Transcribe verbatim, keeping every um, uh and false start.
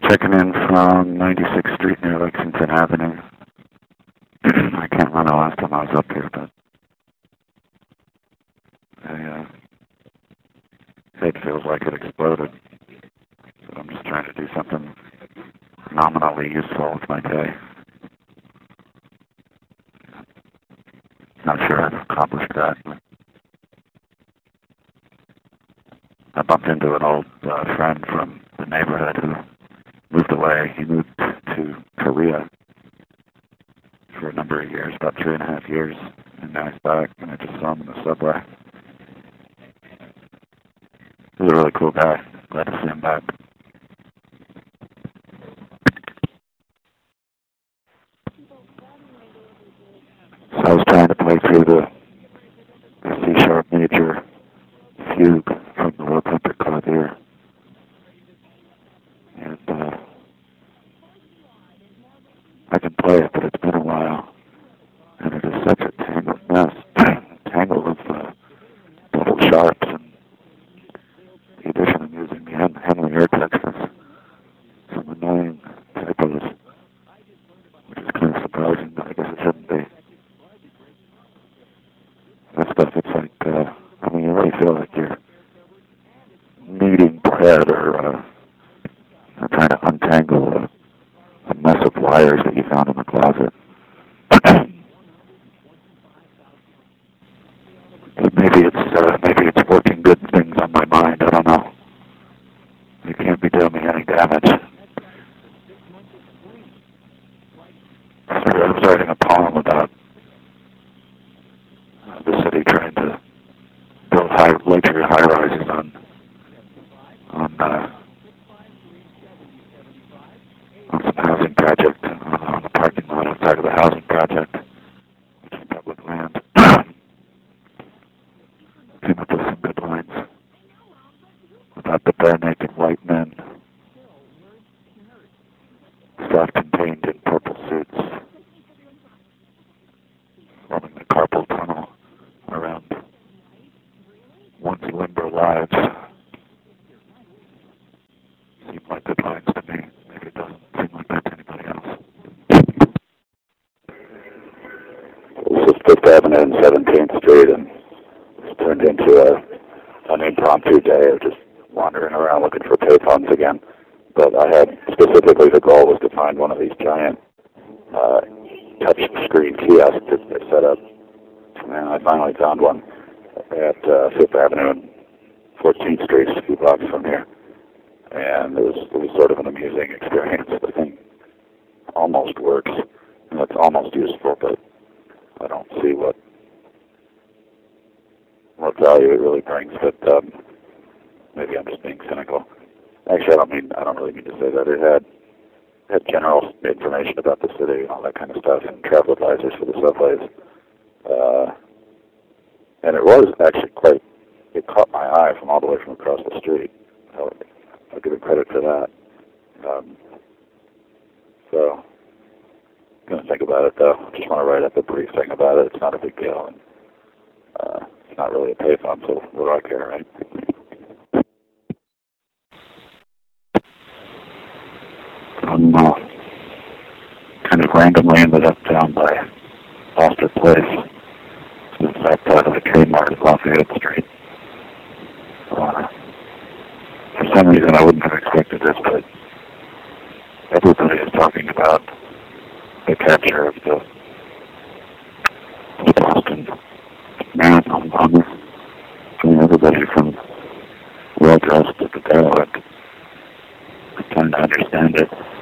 Checking in from ninety-sixth Street near Lexington Avenue. I can't remember the last time I was up here, but I, uh, head feels like it exploded. So I'm just trying to do something nominally useful with my day. Not sure I've accomplished that. But I bumped into an old uh, friend from the neighborhood who moved away. He moved to Korea for a number of years, about three and a half years, and now he's back, and I just saw him in the subway. He's a really cool guy. Glad to see him back. So I was trying to play through the, the C-sharp major fugue from the Rote Clavier. And uh, I can play it, but it's been a while. And it is such a tangled mess. Tangle of uh, double sharps, and the addition of using the Hen Henley air textures. Some annoying typos, which is kind of surprising, but I guess it shouldn't be. That stuff, it's like, uh, I mean, you really feel like you're kneading bread or uh, trying to untangle a, a mess of wires that you found in the closet. maybe it's uh, maybe it's working good things on my mind. I don't know. It can't be doing me any damage. So I was writing a poem about uh, the city trying to build high luxury high-rises on on uh, on some housing project uh, on the parking lot outside of the housing project, which is public land. Came up with some good lines about the bare naked white men, self-contained in purple suits, forming the carpal tunnel around once limber lives. Seem like good lines to me. Maybe it doesn't seem like that to anybody else. This is Fifth Avenue and seventeenth Street, and it's turned into a, an impromptu day of just wandering around looking for payphones again. But I had, specifically the goal was to find one of these giant uh, touch screen kiosks that they set up. And I finally found one at uh, Fifth Avenue and fourteenth Street, a few blocks from here. And it was, it was sort of an amusing experience. The thing almost works, and it's almost useful, but I don't see what what value it really brings. But um, maybe I'm just being cynical. Actually, I don't mean I don't really mean to say that. It had had general information about the city and all that kind of stuff, and travel advisors for the subways. Uh, and it was actually quite. It caught my eye from all the way from across the street. I'll, I'll give it credit for that. Um, so, I'm going to think about it though. I just want to write up a brief thing about it. It's not a big deal, and uh, it's not really a payphone, so what do I care, right? I'm uh, kind of randomly ended up down by Foster Place. It's in fact part of the Kmart at Lafayette Street. Uh, for some reason I wouldn't have expected this, but everybody is talking about the capture of the, the Boston Marathon bomber. I mean, everybody from well-dressed to the derelict is trying to understand it.